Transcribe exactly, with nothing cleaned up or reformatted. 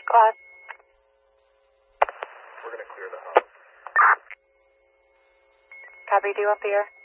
Glass. We're going to clear the house. Copy, do you want the air?